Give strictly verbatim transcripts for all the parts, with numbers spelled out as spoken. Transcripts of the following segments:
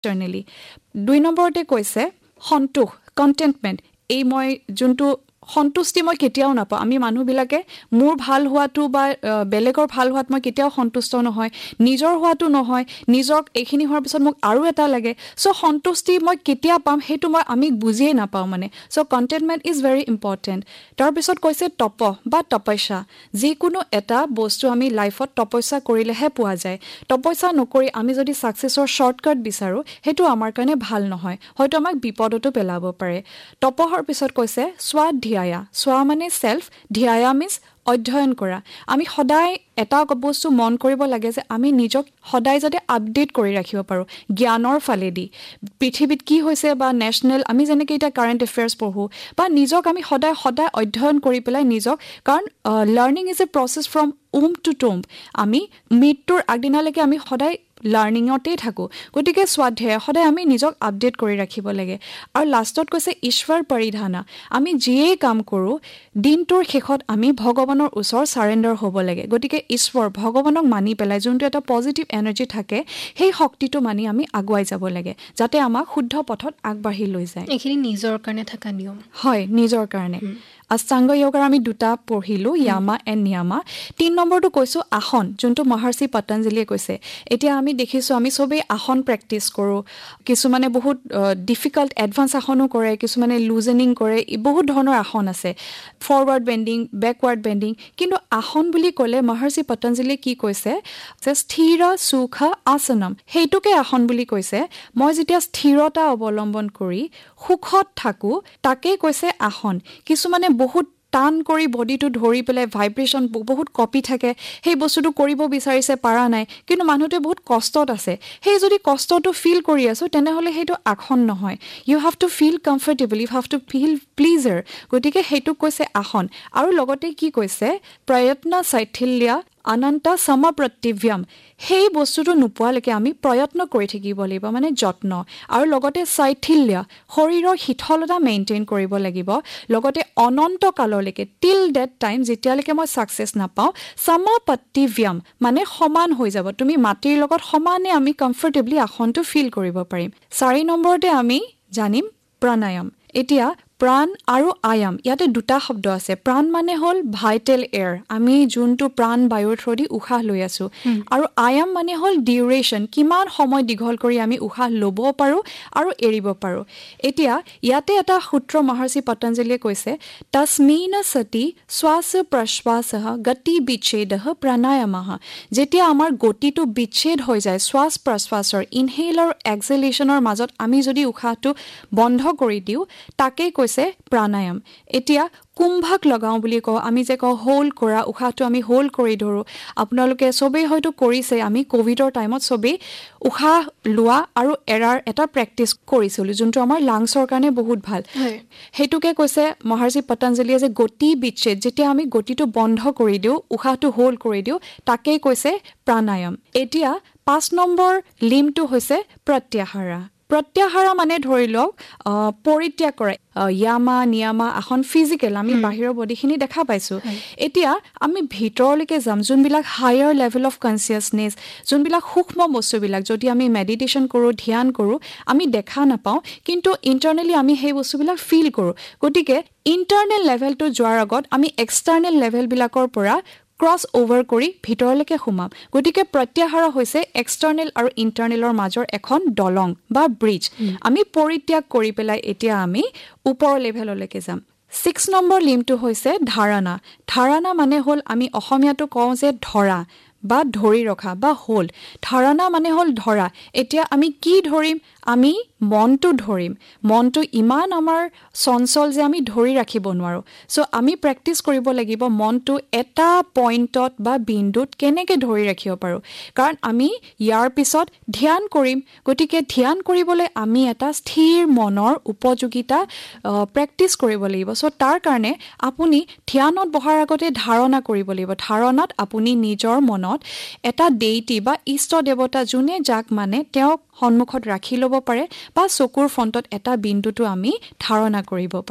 এক্সটাৰ্নেলি দুই নম্বৰতে কৈছে সন্তোষ কণ্টেণ্টমেণ্ট এই মই যোনটো সন্তুষ্টি মই কেতিয়াও নাপাওঁ আমি মানুহবিলাকে মোৰ ভাল হোৱাটো বা বেলেগৰ ভাল হোৱাত মই কেতিয়াও সন্তুষ্ট নহয় নিজৰ হোৱাটো নহয় নিজক এইখিনি হোৱাৰ পিছত মোক আৰু এটা লাগে চ' সন্তুষ্টি মই কেতিয়া পাম সেইটো মই আমি বুজিয়ে নাপাওঁ মানে চ' কণ্টেণ্টমেণ্ট ইজ ভেৰি ইম্পৰ্টেণ্ট তাৰপিছত কৈছে তপ বা তপস্যা যিকোনো এটা বস্তু আমি লাইফত তপস্যা কৰিলেহে পোৱা যায় তপস্যা নকৰি আমি যদি ছাকচেছৰ শ্বৰ্টকাট বিচাৰোঁ সেইটো আমাৰ কাৰণে ভাল নহয় হয়তো আমাক বিপদতো পেলাব পাৰে তপহৰ পিছত কৈছে স্বাধ্যায়া স্বা মানে সেলফ ধ্যায়া মিন্স অধ্যয়ন কৰা আমি সদায় এটা বস্তু মন কৰিব লাগে যে আমি নিজক সদায় যাতে আপডেট কৰি ৰাখিব পাৰোঁ জ্ঞানৰ ফালেদি পৃথিৱীত কি হৈছে বা নেশ্যনেল আমি যেনেকৈ এতিয়া কাৰেণ্ট এফেয়াৰ্ছ পঢ়োঁ বা নিজক আমি সদায় সদায় অধ্যয়ন কৰি পেলাই নিজক কাৰণ learning is a process from um two tomb আমি মৃত্যুৰ আগদিনালৈকে আমি সদায় লাৰ্ণিঙতেই থাকোঁ গতিকে স্বাধ্যায় সদায় আমি নিজক আপডেট কৰি ৰাখিব লাগে আৰু লাষ্টত কৈছে ঈশ্বৰ পৰিধানা আমি যিয়েই কাম কৰোঁ দিনটোৰ শেষত আমি ভগৱানৰ ওচৰ চাৰেণ্ডাৰ হ'ব লাগে গতিকে ঈশ্বৰ ভগৱানক মানি পেলাই যোনটো এটা পজিটিভ এনাৰ্জি থাকে সেই শক্তিটো মানি আমি আগুৱাই যাব লাগে যাতে আমাক শুদ্ধ পথত আগবাঢ়ি লৈ যায় এইখিনি নিজৰ কাৰণে থকা নিয়ম হয় নিজৰ কাৰণে অষ্টাংগ যোগাৰ আমি দুটা পঢ়িলোঁ য়ামা এণ্ড নিয়ামা তিনি নম্বৰটো কৈছোঁ আসন যোনটো মহৰ্ষি পতঞ্জলীয়ে কৈছে এতিয়া আমি দেখিছোঁ আমি চবেই আসন প্ৰেক্টিচ কৰোঁ কিছুমানে বহুত ডিফিকাল্ট এডভান্স আসনো কৰে কিছুমানে লুজেনিং কৰে বহুত ধৰণৰ আসন আছে ফৰৱাৰ্ড বেণ্ডিং বেকৱাৰ্ড বেণ্ডিং কিন্তু আসন বুলি ক'লে মহৰ্ষি পতঞ্জলীয়ে কি কৈছে যে স্থিৰ সুখ আসনম সেইটোকে আসন বুলি কৈছে মই যেতিয়া স্থিৰতা অৱলম্বন কৰি সুখত থাকোঁ তাকেই কৈছে আসন কিছুমানে বহুত টান কৰি বডিটো ধৰি পেলাই ভাইব্ৰেশ্যন বহুত কপি থাকে সেই বস্তুটো কৰিব বিচাৰিছে পাৰা নাই কিন্তু মানুহটোৱে বহুত কষ্টত আছে সেই যদি কষ্টটো ফিল কৰি আছোঁ তেনেহ'লে সেইটো আসন নহয় U have to feel comfortable U have to feel pleasure গতিকে সেইটোক কৈছে আসন আৰু লগতে কি কৈছে প্ৰয়ত্ন শৈথিল্য অনন্ত সমপ্ৰতিভ্যম সেই বস্তুটো নোপোৱালৈকে আমি প্ৰয়ত্ন কৰি থাকিব লাগিব মানে যত্ন আৰু লগতে শৈথিল্য শৰীৰৰ শীতলতা মেইনটেইন কৰিব লাগিব লগতে অনন্ত কাললৈকে টিল ডেট টাইম যেতিয়ালৈকে মই ছাকচেছ নাপাওঁ সমপ্ৰতিভ্যম মানে সমান হৈ যাব তুমি মাটিৰ লগত সমানে আমি কমফৰ্টেবলি আসনটো ফিল কৰিব পাৰিম চাৰি নম্বৰতে আমি জানিম প্ৰাণায়াম এতিয়া প্ৰাণ আৰু আয়াম ইয়াতে দুটা শব্দ আছে প্ৰাণ মানে হ'ল ভাইটেল এয়াৰ আমি যোনটো প্ৰাণ বায়ুৰ থ্ৰুদি উশাহ লৈ আছোঁ আৰু আয়াম মানে হ'ল ডিউৰেশ্যন কিমান সময় দীঘল কৰি আমি উশাহ ল'ব পাৰোঁ আৰু এৰিব পাৰোঁ এতিয়া ইয়াতে এটা সূত্ৰ মহৰ্ষি পতঞ্জলীয়ে কৈছে তস্মিন সতি শ্বাস প্ৰশ্বাস গতি বিচ্ছেদ প্ৰাণায়াম যেতিয়া আমাৰ গতিটো বিচ্ছেদ হৈ যায় শ্বাস প্ৰশ্বাসৰ ইনহেল আৰু এক্সেলেশ্যনৰ মাজত আমি যদি উশাহটো বন্ধ কৰি দিওঁ তাকেই কৈছে প্ৰাণায়াম এতিয়া কুম্ভক লগাওঁ বুলি কওঁ আমি যে কওঁ হোল্ড কৰা উশাহটো আমি হোল্ড কৰি ধৰোঁ আপোনালোকে চবেই হয়তো কৰিছে আমি ক'ভিডৰ টাইমত চবেই উশাহ লোৱা আৰু এৰাৰ এটা প্ৰেক্টিচ কৰিছিলোঁ যোনটো আমাৰ লাংছৰ কাৰণে বহুত ভাল সেইটোকে কৈছে মহৰ্ষি পতঞ্জলীয়ে যে গতি বিচ্ছেদ যেতিয়া আমি গতিটো বন্ধ কৰি দিওঁ উশাহটো হোল্ড কৰি দিওঁ তাকেই কৈছে প্ৰাণায়াম এতিয়া পাঁচ নম্বৰ লিমটো হৈছে প্ৰত্যাহাৰা প্ৰত্যাহাৰা মানে ধৰি লওক পৰিত্যাগ কৰে য়ামা নিয়ামা আসন ফিজিকেল আমি বাহিৰৰ বডিখিনি দেখা পাইছোঁ এতিয়া আমি ভিতৰলৈকে যাম যোনবিলাক হায়াৰ লেভেল অফ কনচিয়াছনেছ যোনবিলাক সূক্ষ্ম বস্তুবিলাক যদি আমি মেডিটেশ্যন কৰোঁ ধ্যান কৰোঁ আমি দেখা নাপাওঁ কিন্তু ইণ্টাৰনেলি আমি সেই বস্তুবিলাক ফিল কৰোঁ গতিকে ইণ্টাৰনেল লেভেলটো যোৱাৰ আগত আমি এক্সটাৰ্নেল লেভেলবিলাকৰ পৰা ক্ৰছ অভাৰ কৰি ভিতৰলৈকে সোমাম গতিকে প্ৰত্যাহাৰা হৈছে এক্সটাৰ্নেল আৰু ইণ্টাৰনেলৰ মাজৰ এখন দলং বা ব্ৰিজ আমি পৰিত্যাগ কৰি পেলাই এতিয়া আমি ওপৰৰ লেভেললৈকে যাম ছিক্স নম্বৰ লিমটো হৈছে ধাৰণা ধাৰণা মানে হ'ল আমি অসমীয়াটো কওঁ যে ধৰা বা ধৰি ৰখা বা হোল্ড ধাৰণা মানে হ'ল ধৰা এতিয়া আমি কি ধৰিম আমি মনটো ধৰিম মনটো ইমান আমাৰ চঞ্চল যে আমি ধৰি ৰাখিব নোৱাৰোঁ চ' আমি প্ৰেক্টিচ কৰিব লাগিব মনটো এটা পইণ্টত বা বিন্দুত কেনেকৈ ধৰি ৰাখিব পাৰোঁ কাৰণ আমি ইয়াৰ পিছত ধ্যান কৰিম গতিকে ধ্যান কৰিবলৈ আমি এটা স্থিৰ মনৰ উপযোগিতা প্ৰেক্টিচ কৰিব লাগিব চ' তাৰ কাৰণে আপুনি ধ্যানত বহাৰ আগতে ধাৰণা কৰিব লাগিব ধাৰণাত আপুনি নিজৰ মনত এটা দেইটি বা ইষ্ট দেৱতা যোনে যাক মানে তেওঁক সন্মুখত ৰাখি ল'ব পাৰে বা চকুৰ ফ্ৰণ্টত এটা বিন্দুটো আমি ধাৰণা কৰিব পাৰোঁ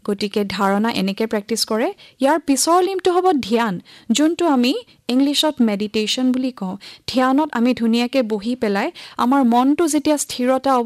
গতিকে ধাৰণা এনেকে প্ৰেক্টিচ কৰে ইয়াৰ পিছৰ লিমটো হ'ব ধ্যান যোনটো আমি ইংলিছত মেডিটেশ্যন বুলি কওঁ ধ্যানত আমি ধুনীয়াকে বহি পেলাই আমাৰ মনটো যেতিয়া স্থিৰতা